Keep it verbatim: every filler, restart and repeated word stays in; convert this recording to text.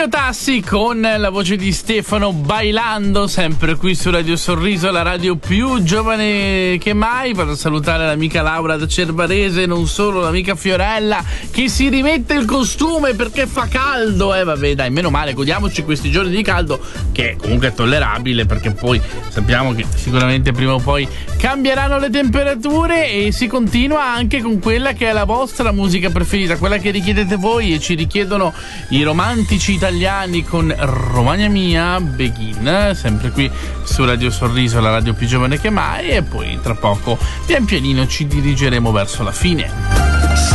Emilio Tassi con la voce di Stefano Bailando, sempre qui su Radio Sorriso, la radio più giovane che mai. Per salutare l'amica Laura da Cervarese, non solo, l'amica Fiorella che si rimette il costume perché fa caldo. Eh vabbè, dai, meno male, godiamoci questi giorni di caldo, che comunque è tollerabile, perché poi sappiamo che sicuramente prima o poi cambieranno le temperature e si continua anche con quella che è la vostra musica preferita, quella che richiedete voi e ci richiedono i romantici italiani con Romagna Mia, Begin, sempre qui su Radio Sorriso, la radio più giovane che mai, e poi tra poco pian pianino ci dirigeremo verso la fine.